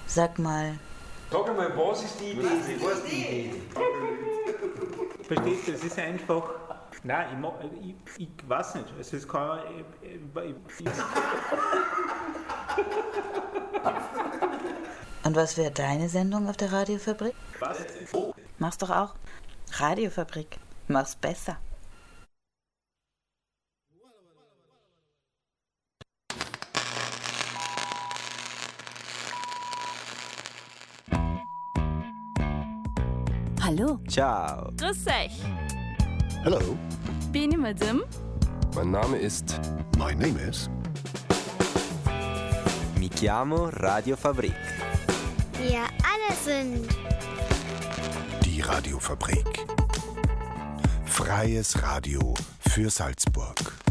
Sag mal. Sag einmal, was ist die Idee? Was ist die Idee? Verstehst du, es ist einfach. Nein, ich weiß nicht. Es ist kein. Und was wäre deine Sendung auf der Radiofabrik? Was? Mach's doch auch. Radiofabrik. Mach's besser. Hallo. Ciao. Grüß euch. Hello. Bin ich Madame? Mein Name ist. My name is. Mi chiamo Radiofabrik. Wir alle sind Die Radiofabrik. Freies Radio für Salzburg.